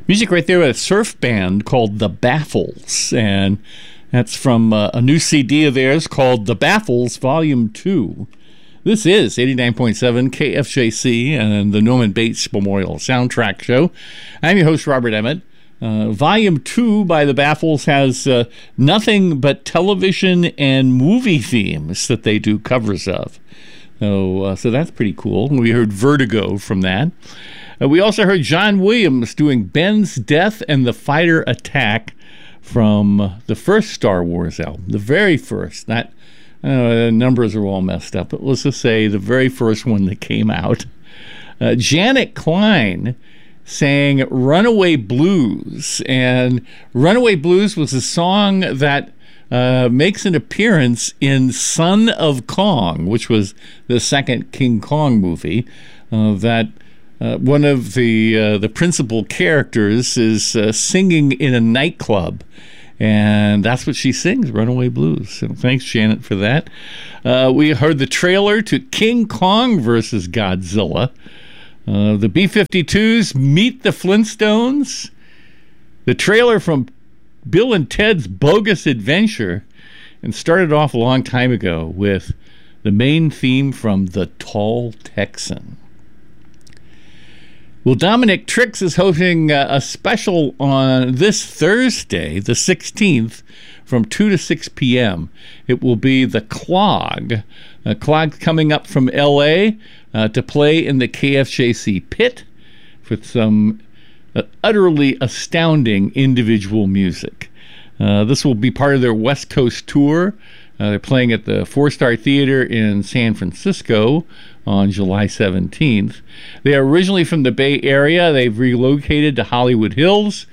Music right there, a surf band called The Baffles, and that's from a new CD of theirs called The Baffles Volume 2. This is 89.7 KFJC and the Norman Bates Memorial Soundtrack Show. I'm your host, Robert Emmett. Volume 2 by The Baffles has nothing but television and movie themes that they do covers of. So that's pretty cool. We heard Vertigo from that. We also heard John Williams doing Ben's Death and the Fighter Attack from the first Star Wars album, the very first. Not the numbers are all messed up, but let's just say the very first one that came out. Janet Klein sang Runaway Blues, and Runaway Blues was a song that makes an appearance in Son of Kong, which was the second King Kong movie. One of the principal characters is singing in a nightclub, and that's what she sings, Runaway Blues. So thanks, Janet, for that. We heard the trailer to King Kong versus Godzilla. The B-52s meet the Flintstones. The trailer from Bill and Ted's Bogus Adventure, and started off a long time ago with the main theme from The Tall Texan. Well, Dominic Trix is hosting a special on this Thursday, the 16th, from 2 to 6 p.m. It will be The Clog. Clog's coming up from L.A. To play in the KFJC pit with some utterly astounding individual music. This will be part of their West Coast tour. They're playing at the Four Star Theater in San Francisco on July 17th. They are originally from the Bay Area. They've relocated to Hollywood Hills,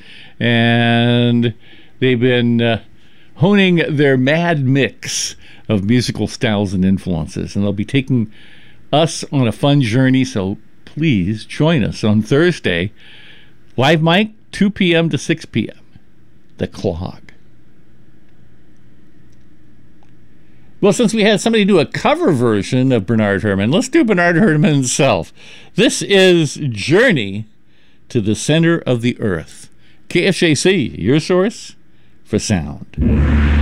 and they've been honing their mad mix of musical styles and influences, and they'll be taking us on a fun journey, so please join us on Thursday. Live mic, 2 p.m. to 6 p.m. The Clog. Well, since we had somebody do a cover version of Bernard Herrmann, let's do Bernard Herrmann himself. This is Journey to the Center of the Earth. KFJC, your source for sound.